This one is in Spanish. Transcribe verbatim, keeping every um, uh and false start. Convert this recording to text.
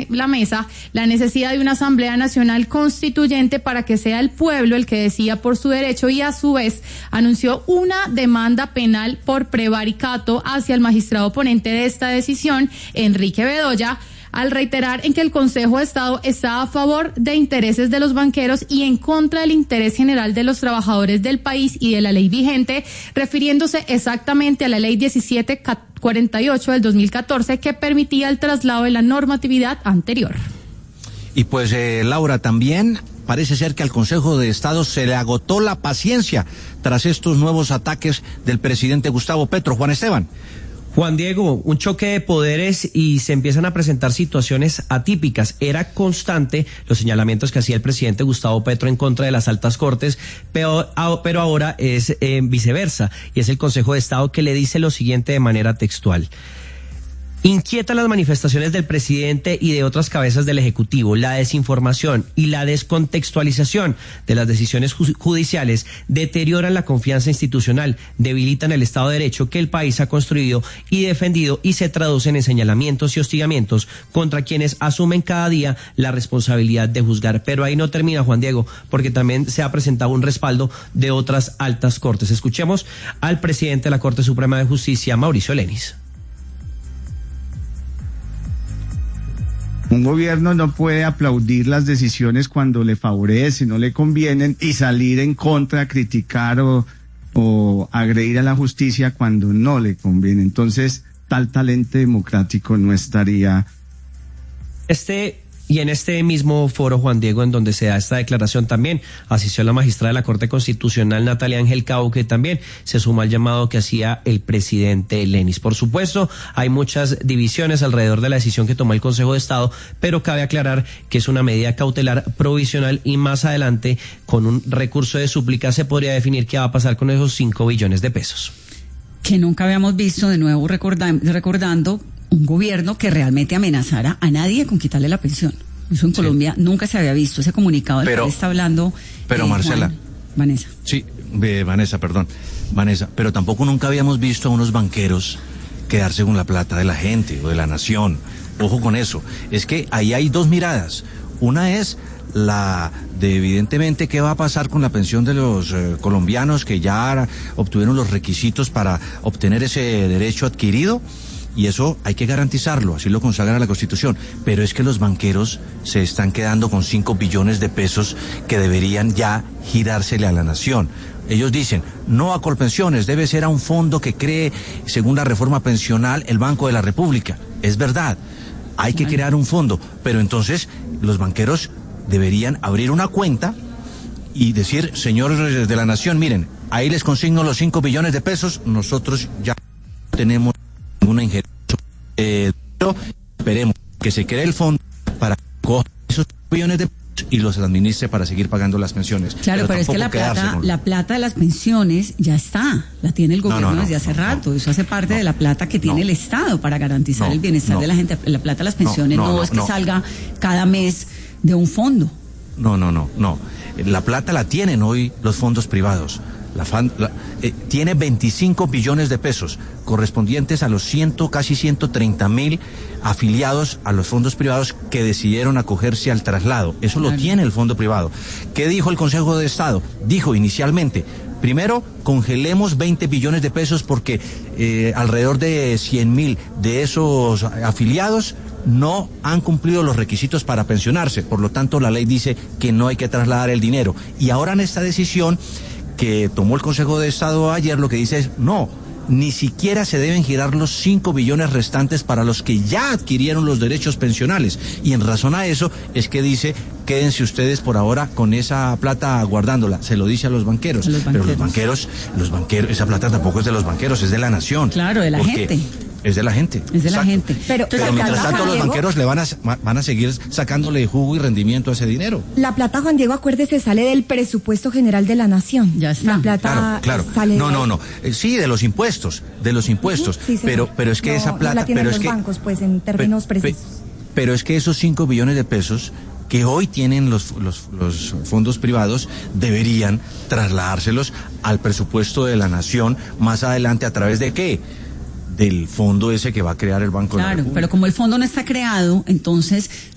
sobre la mesa la necesidad de una Asamblea Nacional Constituyente para que sea el pueblo el que decida por su derecho, y a su vez anunció una demanda penal por prevaricato hacia el magistrado ponente de esta decisión, Enrique Bedoya, al reiterar en que el Consejo de Estado está a favor de intereses de los banqueros y en contra del interés general de los trabajadores del país y de la ley vigente, refiriéndose exactamente a la ley diecisiete cuarenta y ocho del dos mil catorce, que permitía el traslado de la normatividad anterior. Y pues, eh, Laura, también parece ser que al Consejo de Estado se le agotó la paciencia tras estos nuevos ataques del presidente Gustavo Petro. Juan Esteban. Juan Diego, un choque de poderes y se empiezan a presentar situaciones atípicas. Era constante los señalamientos que hacía el presidente Gustavo Petro en contra de las altas cortes, pero, pero ahora es eh, viceversa, y es el Consejo de Estado que le dice lo siguiente de manera textual. Inquietan las manifestaciones del presidente y de otras cabezas del Ejecutivo, la desinformación y la descontextualización de las decisiones ju- judiciales deterioran la confianza institucional, debilitan el Estado de Derecho que el país ha construido y defendido y se traducen en señalamientos y hostigamientos contra quienes asumen cada día la responsabilidad de juzgar. Pero ahí no termina, Juan Diego, porque también se ha presentado un respaldo de otras altas cortes. Escuchemos al presidente de la Corte Suprema de Justicia, Mauricio Lenis. Un gobierno no puede aplaudir las decisiones cuando le favorecen, no le convienen, y salir en contra, criticar o, o agredir a la justicia cuando no le conviene. Entonces, tal talento democrático no estaría. Este Y en este mismo foro, Juan Diego, en donde se da esta declaración, también asistió la magistrada de la Corte Constitucional, Natalia Ángel Cao, que también se suma al llamado que hacía el presidente Lenis. Por supuesto, hay muchas divisiones alrededor de la decisión que tomó el Consejo de Estado, pero cabe aclarar que es una medida cautelar provisional y más adelante, con un recurso de súplica, se podría definir qué va a pasar con esos cinco billones de pesos. Que nunca habíamos visto, de nuevo recordan, recordando, un gobierno que realmente amenazara a nadie con quitarle la pensión. Eso en sí. Colombia nunca se había visto. Ese comunicado del que está hablando. Pero eh, Marcela. Juan, Vanessa. Sí, eh, Vanessa, perdón. Vanessa, pero tampoco nunca habíamos visto a unos banqueros quedarse con la plata de la gente o de la nación. Ojo con eso. Es que ahí hay dos miradas. Una es la de, evidentemente, qué va a pasar con la pensión de los eh, colombianos que ya obtuvieron los requisitos para obtener ese derecho adquirido. Y eso hay que garantizarlo, así lo consagra la Constitución. Pero es que los banqueros se están quedando con cinco billones de pesos que deberían ya girársele a la nación. Ellos dicen, no a Colpensiones, debe ser a un fondo que cree, según la reforma pensional, el Banco de la República. Es verdad, hay que crear un fondo, pero entonces los banqueros deberían abrir una cuenta y decir, señores de la nación, miren, ahí les consigno los cinco billones de pesos, nosotros ya tenemos una injerencia, eh, pero esperemos que se cree el fondo para coger esos billones de pesos y los administre para seguir pagando las pensiones. Claro, pero, pero es que la plata, con... la plata de las pensiones ya está, la tiene el gobierno no, no, no, desde hace no, rato, no, eso hace parte no, de la plata que tiene no, el Estado para garantizar no, el bienestar no, de la gente. La plata de las pensiones no, no, no es que no. salga cada mes de un fondo. No, no, no, no. La plata la tienen hoy los fondos privados. La fan, la, eh, tiene veinticinco billones de pesos correspondientes a los ciento, casi ciento treinta mil afiliados a los fondos privados que decidieron acogerse al traslado. Eso lo tiene el fondo privado. ¿Qué dijo el Consejo de Estado? Dijo inicialmente, primero, congelemos veinte billones de pesos porque eh, alrededor de cien mil de esos afiliados no han cumplido los requisitos para pensionarse. Por lo tanto, la ley dice que no hay que trasladar el dinero. Y ahora en esta decisión que tomó el Consejo de Estado ayer, lo que dice es, no, ni siquiera se deben girar los cinco billones restantes para los que ya adquirieron los derechos pensionales. Y en razón a eso es que dice, quédense ustedes por ahora con esa plata guardándola. Se lo dice a los banqueros. Los banqueros. Pero los banqueros, los banqueros, esa plata tampoco es de los banqueros, es de la nación. Claro, de la gente. Es de la gente. Es de Exacto. la gente. Pero, pero mientras tanto los banqueros le van a, van a seguir sacándole jugo y rendimiento a ese dinero. La plata, Juan Diego, acuérdese, sale del presupuesto general de la nación. Ya está. La plata claro, claro. sale No, de... no, no. Eh, sí, de los impuestos, de los impuestos. Sí, pero, pero es que no, esa plata... No la tienen pero los es que, bancos, pues, en términos pe, precisos. Pe, pero es que esos cinco billones de pesos que hoy tienen los, los, los fondos privados deberían trasladárselos al presupuesto de la nación más adelante. ¿A través de qué? Del fondo ese que va a crear el Banco claro, de la República. Pero como el fondo no está creado, entonces